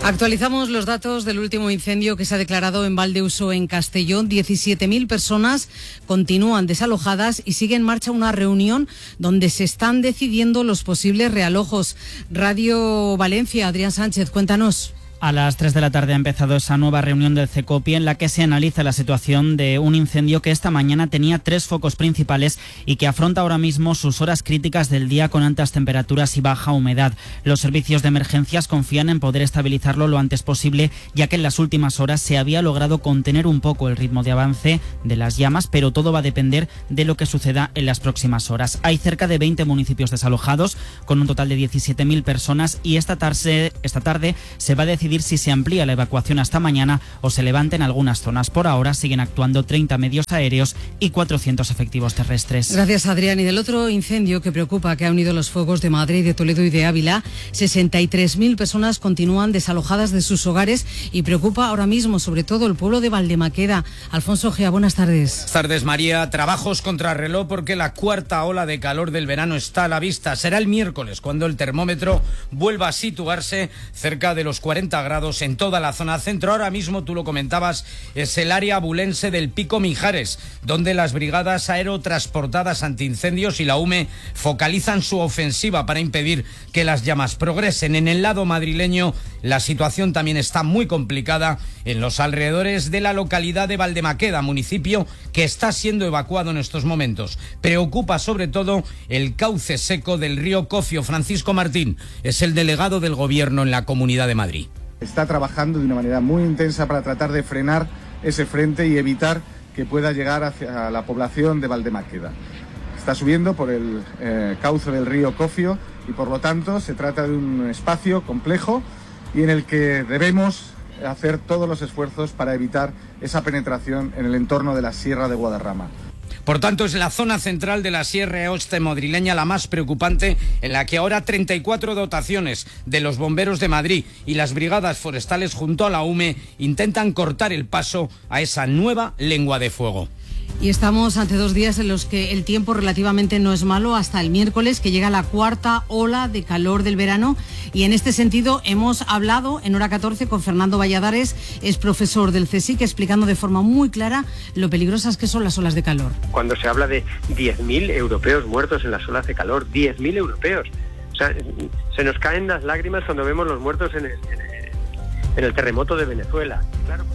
Y: Actualizamos los datos del último incendio que se ha declarado en Valdeuso, en Castellón. diecisiete mil personas continúan desalojadas y sigue en marcha una reunión donde se están decidiendo los posibles realojos. Radio Valencia, Adrián Sánchez, cuéntanos.
A: A las tres de la tarde ha empezado esa nueva reunión del CECOPI en la que se analiza la situación de un incendio que esta mañana tenía tres focos principales y que afronta ahora mismo sus horas críticas del día con altas temperaturas y baja humedad. Los servicios de emergencias confían en poder estabilizarlo lo antes posible, ya que en las últimas horas se había logrado contener un poco el ritmo de avance de las llamas, pero todo va a depender de lo que suceda en las próximas horas. Hay cerca de veinte municipios desalojados con un total de diecisiete mil personas y esta tarde, esta tarde se va a decidir si se amplía la evacuación hasta mañana o se levanta en algunas zonas. Por ahora siguen actuando treinta medios aéreos y cuatrocientos efectivos terrestres.
Y: Gracias, Adrián. Y del otro incendio que preocupa, que ha unido los fuegos de Madrid, de Toledo y de Ávila, sesenta y tres mil personas continúan desalojadas de sus hogares y preocupa ahora mismo sobre todo el pueblo de Valdemaqueda. Alfonso Gea, buenas tardes.
C: Buenas tardes, María. Trabajos contrarreloj porque la cuarta ola de calor del verano está a la vista. Será el miércoles cuando el termómetro vuelva a situarse cerca de los cuarenta grados en toda la zona centro. Ahora mismo, tú lo comentabas, es el área abulense del Pico Mijares, donde las brigadas aerotransportadas antiincendios y la U M E focalizan su ofensiva para impedir que las llamas progresen. En el lado madrileño, la situación también está muy complicada en los alrededores de la localidad de Valdemaqueda, municipio que está siendo evacuado en estos momentos. Preocupa sobre todo el cauce seco del río Cofio. Francisco Martín es el delegado del Gobierno en la Comunidad de Madrid.
Z: Está trabajando de una manera muy intensa para tratar de frenar ese frente y evitar que pueda llegar hacia la población de Valdemaqueda. Está subiendo por el eh, cauce del río Cofio y por lo tanto se trata de un espacio complejo y en el que debemos hacer todos los esfuerzos para evitar esa penetración en el entorno de la Sierra de Guadarrama.
C: Por tanto, es la zona central de la Sierra Oeste madrileña la más preocupante, en la que ahora treinta y cuatro dotaciones de los bomberos de Madrid y las brigadas forestales junto a la U M E intentan cortar el paso a esa nueva lengua de fuego.
Y: Y estamos ante dos días en los que el tiempo relativamente no es malo hasta el miércoles, que llega la cuarta ola de calor del verano. Y en este sentido hemos hablado en Hora catorce con Fernando Valladares, es profesor del CSIC, explicando de forma muy clara lo peligrosas que son las olas de calor.
D: Cuando se habla de diez mil europeos muertos en las olas de calor, diez mil europeos. O sea, se nos caen las lágrimas cuando vemos los muertos en el, en el, en el terremoto de Venezuela. Claro.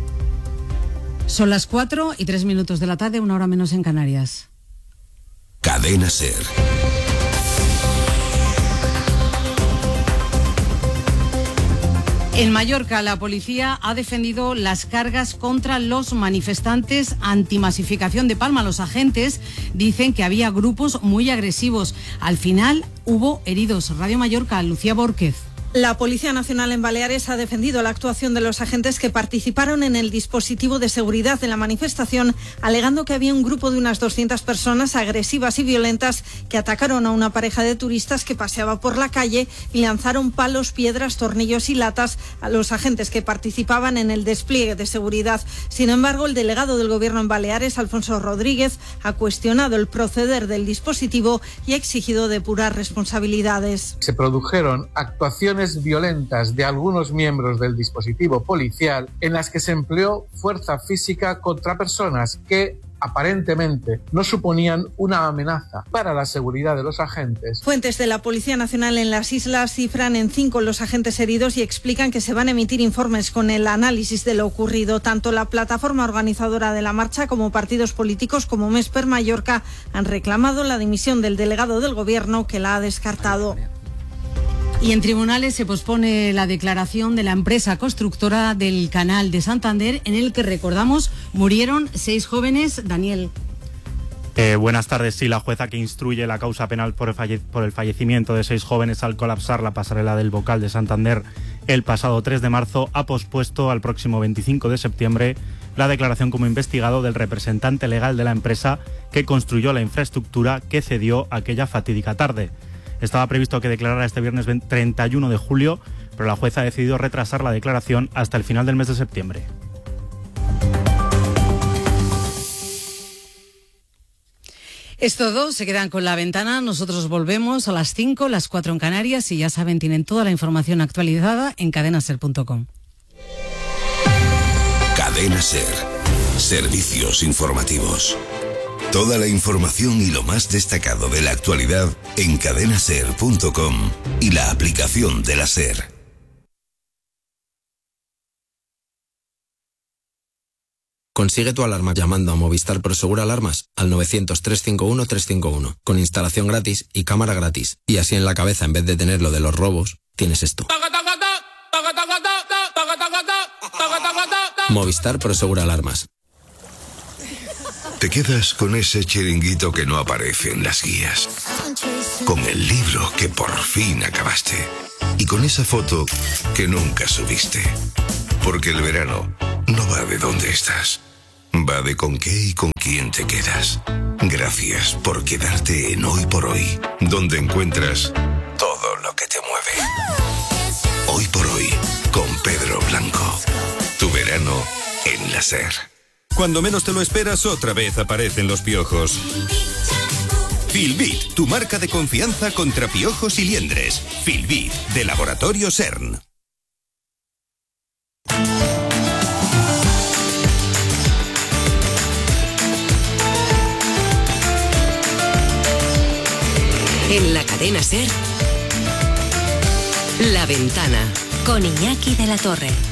Y: Son las cuatro y tres minutos de la tarde, una hora menos en Canarias.
I: Cadena SER.
Y: En Mallorca, la policía ha defendido las cargas contra los manifestantes antimasificación de Palma. Los agentes dicen que había grupos muy agresivos. Al final hubo heridos. Radio Mallorca, Lucía Bórquez.
T: La Policía Nacional en Baleares ha defendido la actuación de los agentes que participaron en el dispositivo de seguridad de la manifestación, alegando que había un grupo de unas doscientas personas agresivas y violentas que atacaron a una pareja de turistas que paseaba por la calle y lanzaron palos, piedras, tornillos y latas a los agentes que participaban en el despliegue de seguridad. Sin embargo, el delegado del Gobierno en Baleares, Alfonso Rodríguez, ha cuestionado el proceder del dispositivo y ha exigido depurar responsabilidades.
U: Se produjeron actuaciones violentas de algunos miembros del dispositivo policial en las que se empleó fuerza física contra personas que aparentemente no suponían una amenaza para la seguridad de los agentes.
T: Fuentes de la Policía Nacional en las islas cifran en cinco los agentes heridos y explican que se van a emitir informes con el análisis de lo ocurrido. Tanto la plataforma organizadora de la marcha como partidos políticos como Mesper Mallorca han reclamado la dimisión del delegado del Gobierno, que la ha descartado.
Y: Y en tribunales se pospone la declaración de la empresa constructora del Canal de Santander, en el que, recordamos, murieron seis jóvenes. Daniel.
X: Eh, buenas tardes. Sí, la jueza que instruye la causa penal por el, falle por el fallecimiento de seis jóvenes al colapsar la pasarela del Bocal de Santander el pasado tres de marzo ha pospuesto al próximo veinticinco de septiembre la declaración como investigado del representante legal de la empresa que construyó la infraestructura que cedió aquella fatídica tarde. Estaba previsto que declarara este viernes treinta y uno de julio, pero la jueza ha decidido retrasar la declaración hasta el final del mes de septiembre.
Y: Es todo, se quedan con La Ventana, nosotros volvemos a las cinco, las cuatro en Canarias y ya saben, tienen toda la información actualizada en cadena ser punto com.
E: Cadena Ser. Servicios informativos. Toda la información y lo más destacado de la actualidad en cadena ser punto com y la aplicación de la SER.
L: Consigue tu alarma llamando a Movistar Prosegur Alarmas al novecientos, trescientos cincuenta y uno, trescientos cincuenta y uno, con instalación gratis y cámara gratis. Y así en la cabeza, en vez de tener lo de los robos, tienes esto. Movistar Prosegur Alarmas.
E: Te quedas con ese chiringuito que no aparece en las guías, con el libro que por fin acabaste y con esa foto que nunca subiste. Porque el verano no va de dónde estás, va de con qué y con quién te quedas. Gracias por quedarte en Hoy por Hoy, donde encuentras todo lo que te mueve. Hoy por Hoy, con Pedro Blanco. Tu verano en la SER.
P: Cuando menos te lo esperas, otra vez aparecen los piojos. Filbit, tu marca de confianza contra piojos y liendres. Filbit, de Laboratorio CERN.
W: En la cadena SER, La Ventana, con Iñaki de la Torre.